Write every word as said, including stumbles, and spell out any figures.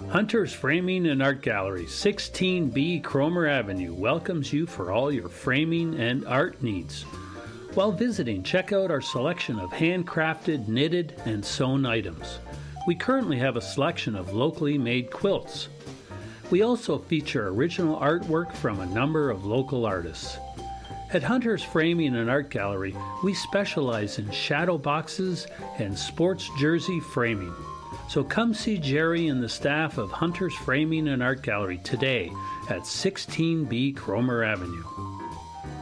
Hunter's Framing and Art Gallery, sixteen B Cromer Avenue, welcomes you for all your framing and art needs. While visiting, check out our selection of handcrafted, knitted, and sewn items. We currently have a selection of locally made quilts. We also feature original artwork from a number of local artists. At Hunter's Framing and Art Gallery, we specialize in shadow boxes and sports jersey framing. So come see Jerry and the staff of Hunter's Framing and Art Gallery today at sixteen B Cromer Avenue.